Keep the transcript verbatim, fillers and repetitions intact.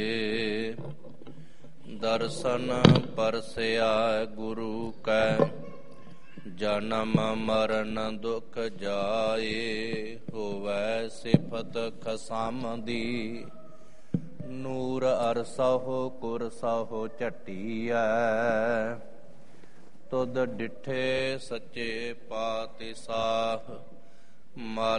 ਦਰਸ਼ਨ ਪਰਸਿਆ ਗੁਰੂ ਕੈ, ਜਨਮ ਮਰਨ ਦੁਖ ਜਾਏ। ਹੋਵੈ ਸਿਫਤ ਖਸਮ ਦੀ, ਨੂਰ ਅਰਸਹੁ ਕੁਰਸਹੁ ਝਟੀਐ। ਤੁਧ ਡਿਠੇ ਸੱਚੇ ਪਾਤਿਸਾਹ, ਮਲ